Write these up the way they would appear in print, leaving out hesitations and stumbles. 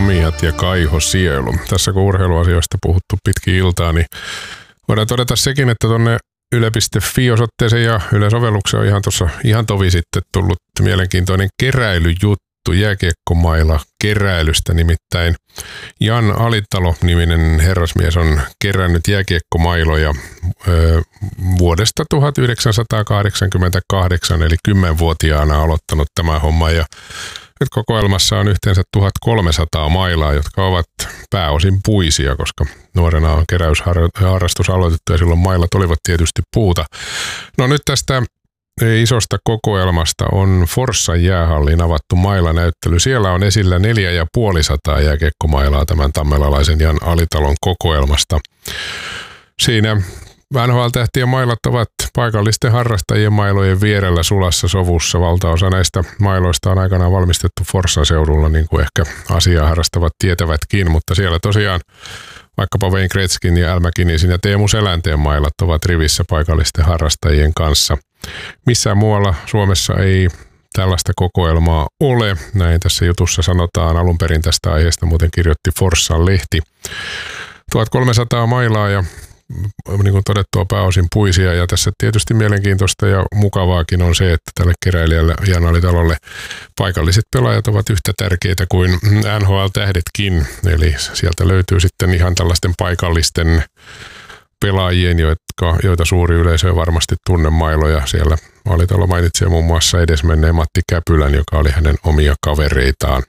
Tomiat ja Kaiho Sielu. Tässä kun urheiluasioista puhuttu pitkin iltaa, niin voidaan todeta sekin, että tuonne yle.fi-osoitteeseen ja Yle-sovellukseen on ihan tovi sitten tullut mielenkiintoinen keräilyjuttu jääkiekkomailla keräilystä. Nimittäin Jan Alitalo-niminen herrasmies on kerännyt jääkiekkomailoja vuodesta 1988, eli 10-vuotiaana aloittanut tämä homma. Ja nyt kokoelmassa on yhteensä 1300 mailaa, jotka ovat pääosin puisia, koska nuorena on keräysharrastus aloitettu ja silloin mailat olivat tietysti puuta. No nyt tästä isosta kokoelmasta on Forssan jäähalliin avattu mailanäyttely. Siellä on esillä 450 jääkiekkomailaa tämän tammelalaisen Jan Alitalon kokoelmasta. Siinä NHL-tähtien mailat ovat paikallisten harrastajien mailojen vierellä sulassa sovussa. Valtaosa näistä mailoista on aikanaan valmistettu Forssan seudulla, niin kuin ehkä asiaa harrastavat tietävätkin, mutta siellä tosiaan vaikkapa Wayne Gretzkin ja Al McInnesin ja Teemu Selänteen mailat ovat rivissä paikallisten harrastajien kanssa. Missään muualla Suomessa ei tällaista kokoelmaa ole. Näin tässä jutussa sanotaan. Alun perin tästä aiheesta muuten kirjoitti Forssan lehti. 1300 mailaa ja niin kuin todettua pääosin puisia, ja tässä tietysti mielenkiintoista ja mukavaakin on se, että tälle keräilijälle Jan Alitalolle paikalliset pelaajat ovat yhtä tärkeitä kuin NHL-tähdetkin, eli sieltä löytyy sitten ihan tällaisten paikallisten pelaajien, joita suuri yleisö ei varmasti tunne mailoja. Siellä Alitalo mainitsee muun muassa edesmenneen Matti Käpylän, joka oli hänen omia kavereitaan.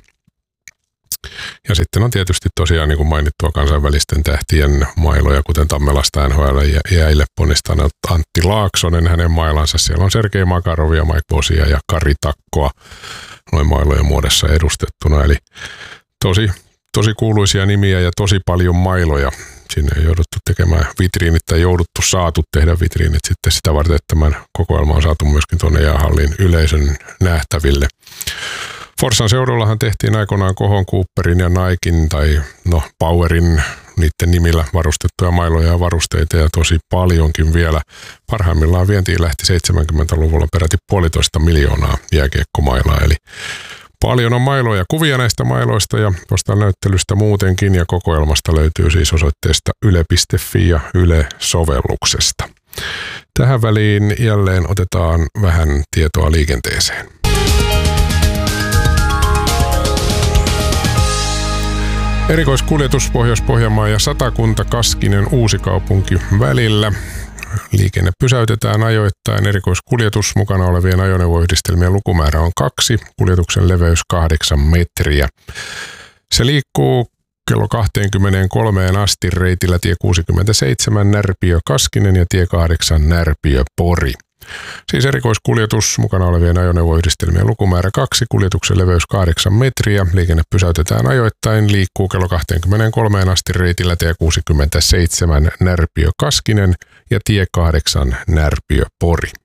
Ja sitten on tietysti tosiaan niin kuin mainittua kansainvälisten tähtien mailoja, kuten Tammelasta NHL ja jäille ponnistanut Antti Laaksonen, hänen mailansa. Siellä on Sergei Makarovia, Mike Bosia ja Kari Takkoa noin mailojen muodossa edustettuna. Eli tosi kuuluisia nimiä ja tosi paljon mailoja. Sinne ei jouduttu tekemään vitriinit tai saatu tehdä vitriinit sitten sitä varten, että tämän kokoelma on saatu myöskin tuonne jäähallin yleisön nähtäville. Forssan seudullahan tehtiin aikoinaan Kohon, Cooperin ja Nikein tai Powerin niiden nimillä varustettuja mailoja ja varusteita ja tosi paljonkin vielä. Parhaimmillaan vientiin lähti 70-luvulla peräti 1,5 miljoonaa jääkiekkomailaa, eli paljon on mailoja. Kuvia näistä mailoista ja tuosta näyttelystä muutenkin ja kokoelmasta löytyy siis osoitteesta yle.fi ja Yle-sovelluksesta. Tähän väliin jälleen otetaan vähän tietoa liikenteeseen. Erikoiskuljetus Pohjois-Pohjanmaa ja Satakunta Kaskinen Uusikaupunki välillä. Liikenne pysäytetään ajoittain. Erikoiskuljetus mukana olevien ajoneuvoyhdistelmien lukumäärä on 2, kuljetuksen leveys 8 metriä. Se liikkuu kello 23 asti reitillä tie 67 Närpiö Kaskinen ja tie 8 Närpiö Pori. Siis erikoiskuljetus mukana olevien ajoneuvoyhdistelmien lukumäärä 2, kuljetuksen leveys 8 metriä. Liikenne pysäytetään ajoittain, liikkuu kello 23 asti reitillä tie 67 Närpiö Kaskinen ja tie 8 Närpiö Pori.